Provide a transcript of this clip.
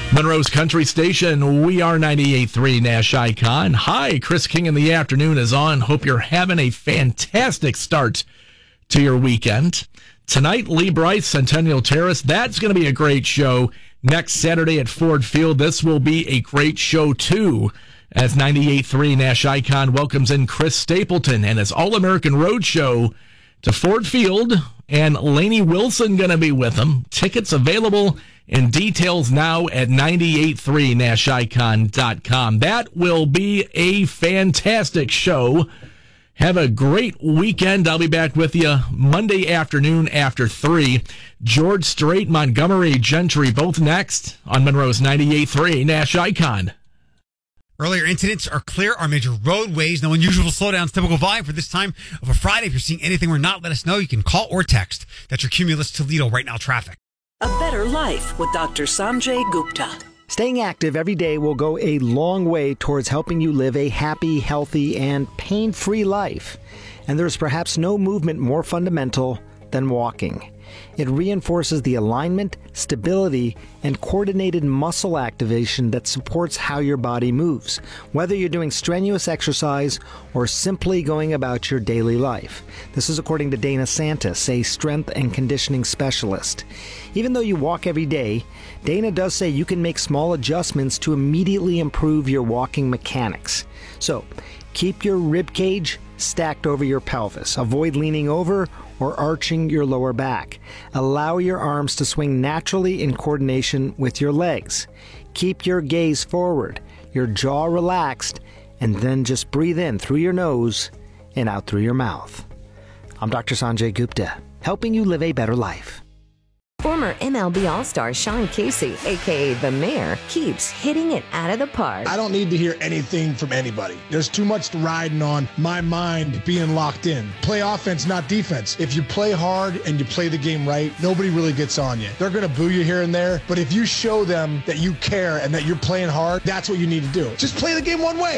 Monroe's Country Station, we are 98.3 Nash Icon. Hi, Chris King in the afternoon is on. Hope you're having a fantastic start to your weekend. Tonight, Lee Bryce, Centennial Terrace. That's going to be a great show. Next Saturday at Ford Field, this will be a great show too, as 98.3 Nash Icon welcomes in Chris Stapleton and his All-American Road Show to Ford Field, and Lainey Wilson going to be with him. Tickets available and details now at 983nashicon.com. That will be a fantastic show. Have a great weekend. I'll be back with you Monday afternoon after 3. George Strait, Montgomery Gentry, both next on Monroe's 98.3 Nash Icon. Earlier incidents are clear on major roadways. No unusual slowdowns, typical volume for this time of a Friday. If you're seeing anything or not, let us know. You can call or text. That's your Cumulus Toledo right now traffic. A better life with Dr. Sanjay Gupta. Staying active every day will go a long way towards helping you live a happy, healthy, and pain-free life. And there's perhaps no movement more fundamental than walking. It reinforces the alignment, stability, and coordinated muscle activation that supports how your body moves, whether you're doing strenuous exercise or simply going about your daily life. This is according to Dana Santis, a strength and conditioning specialist. Even though you walk every day, Dana does say you can make small adjustments to immediately improve your walking mechanics. So, keep your rib cage stacked over your pelvis. Avoid leaning over or arching your lower back. Allow your arms to swing naturally in coordination with your legs. Keep your gaze forward, your jaw relaxed, and then just breathe in through your nose and out through your mouth. I'm Dr. Sanjay Gupta, helping you live a better life. Former MLB All-Star Sean Casey, a.k.a. The Mayor, keeps hitting it out of the park. I don't need to hear anything from anybody. There's too much riding on my mind being locked in. Play offense, not defense. If you play hard and you play the game right, nobody really gets on you. They're going to boo you here and there, but if you show them that you care and that you're playing hard, that's what you need to do. Just play the game one way.